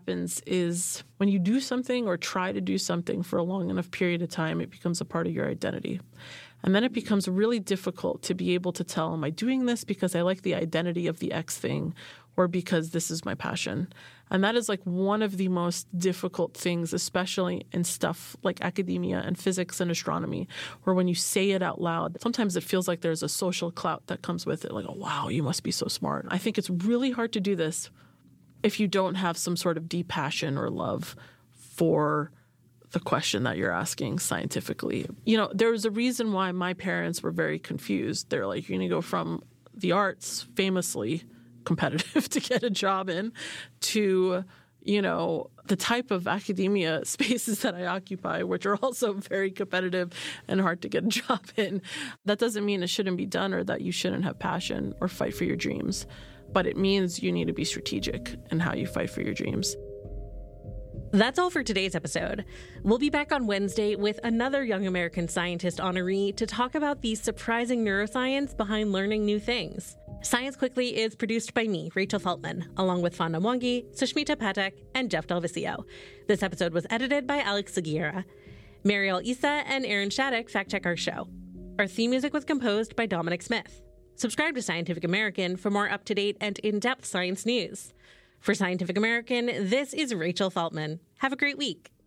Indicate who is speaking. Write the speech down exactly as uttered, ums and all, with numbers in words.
Speaker 1: happens is when you do something or try to do something for a long enough period of time, it becomes a part of your identity. And then it becomes really difficult to be able to tell, am I doing this because I like the identity of the X thing or because this is my passion? And that is like one of the most difficult things, especially in stuff like academia and physics and astronomy, where when you say it out loud, sometimes it feels like there's a social clout that comes with it. Like, oh, wow, you must be so smart. I think it's really hard to do this if you don't have some sort of deep passion or love for the question that you're asking scientifically. You know, there was a reason why my parents were very confused. They're like, you're going to go from the arts, famously competitive to get a job in, to, you know, the type of academia spaces that I occupy, which are also very competitive and hard to get a job in. That doesn't mean it shouldn't be done or that you shouldn't have passion or fight for your dreams. But it means you need to be strategic in how you fight for your dreams.
Speaker 2: That's all for today's episode. We'll be back on Wednesday with another Young American Scientist honoree to talk about the surprising neuroscience behind learning new things. Science Quickly is produced by me, Rachel Feltman, along with Fanda Mwangi, Sushmita Patek, and Jeff Del Vicio. This episode was edited by Alex Seguiera. Mariel Issa and Aaron Shattuck fact-check our show. Our theme music was composed by Dominic Smith. Subscribe to Scientific American for more up-to-date and in-depth science news. For Scientific American, this is Rachel Feltman. Have a great week.